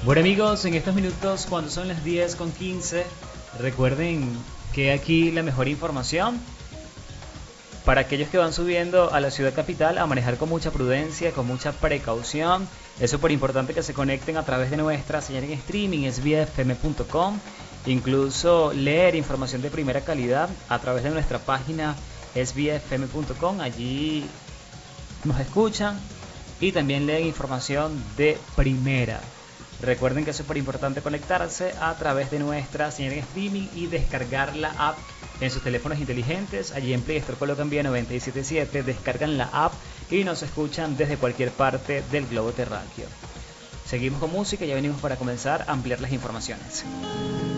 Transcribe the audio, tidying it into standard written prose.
Bueno amigos, en estos minutos cuando son las 10:15, recuerden que aquí la mejor información para aquellos que van subiendo a la ciudad capital a manejar con mucha prudencia, con mucha precaución. Es súper importante que se conecten a través de nuestra señal en streaming, sbfm.com. Incluso leer información de primera calidad a través de nuestra página sbfm.com. Allí nos escuchan y también leen información de primera. Recuerden que es súper importante conectarse a través de nuestra señal en streaming y descargar la app en sus teléfonos inteligentes. Allí en Play Store colocan Vía 977, descargan la app y nos escuchan desde cualquier parte del globo terráqueo. Seguimos con música y ya venimos para comenzar a ampliar las informaciones.